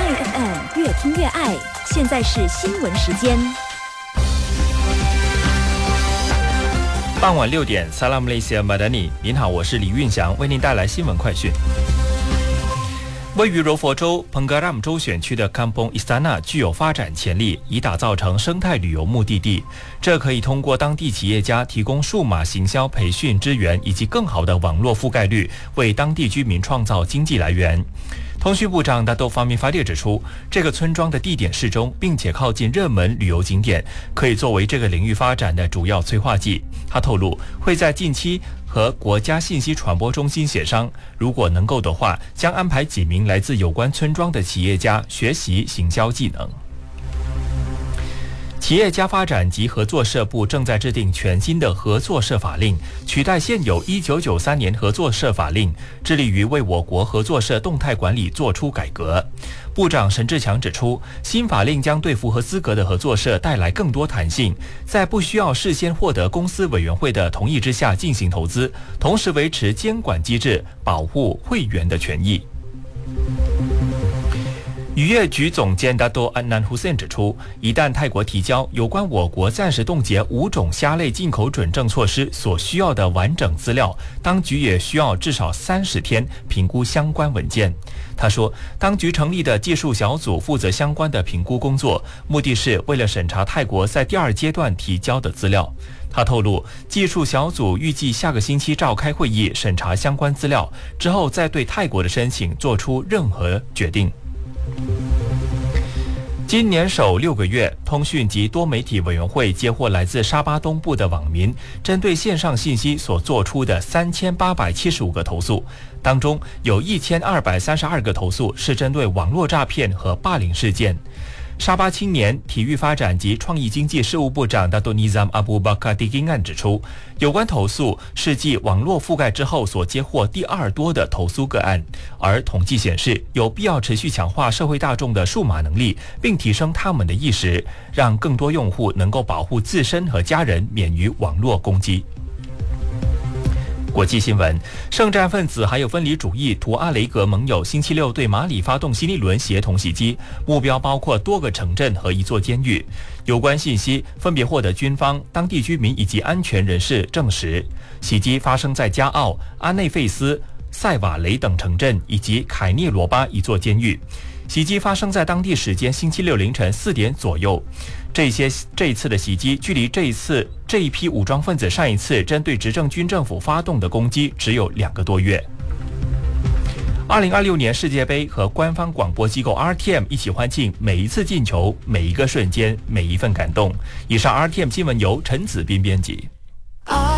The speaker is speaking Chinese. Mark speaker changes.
Speaker 1: 爱 FM 越听越爱，现在是新闻时间。
Speaker 2: 傍晚6点 ，Salam Malaysia Madani， 您好，我是李运祥，为您带来新闻快讯。位于柔佛州彭格拉姆州选区的 Kampung Istana 具有发展潜力，以打造成生态旅游目的地。这可以通过当地企业家提供数码行销培训支援，以及更好的网络覆盖率，为当地居民创造经济来源。通讯部长Dato Fahmi Fadil指出，这个村庄的地点适中，并且靠近热门旅游景点，可以作为这个领域发展的主要催化剂。他透露，会在近期和国家信息传播中心协商，如果能够的话，将安排几名来自有关村庄的企业家学习行销技能。企业家发展及合作社部正在制定全新的合作社法令，取代现有1993年合作社法令，致力于为我国合作社动态管理做出改革。部长沈志强指出，新法令将对符合资格的合作社带来更多弹性，在不需要事先获得公司委员会的同意之下进行投资，同时维持监管机制，保护会员的权益。渔业局总监Dato Adnan Hussein 指出，一旦泰国提交有关我国暂时冻结5种虾类进口准证措施所需要的完整资料，当局也需要至少30天评估相关文件。他说，当局成立的技术小组负责相关的评估工作，目的是为了审查泰国在第2阶段提交的资料。他透露，技术小组预计下个星期召开会议审查相关资料，之后再对泰国的申请做出任何决定。今年首6个月，通讯及多媒体委员会接获来自沙巴东部的网民针对线上信息所做出的3875个投诉，当中有1232个投诉是针对网络诈骗和霸凌事件。沙巴青年体育发展及创意经济事务部长Dato Nizam Abu Bakar Tigingan 指出，有关投诉是继网络覆盖之后所接获第2多的投诉个案，而统计显示有必要持续强化社会大众的数码能力，并提升他们的意识，让更多用户能够保护自身和家人免于网络攻击。国际新闻，圣战分子还有分离主义图阿雷格盟友星期六对马里发动新一轮协同袭击，目标包括多个城镇和一座监狱。有关信息分别获得军方、当地居民以及安全人士证实。袭击发生在加奥、阿内费斯、塞瓦雷等城镇以及凯涅罗巴一座监狱。袭击发生在当地时间星期六凌晨4点左右。这一次的袭击距离这一批武装分子上一次针对执政军政府发动的攻击只有2个多月。2026年世界杯和官方广播机构 RTM 一起欢庆每一次进球、每一个瞬间、每一份感动。以上 RTM 新闻由陈子斌编辑。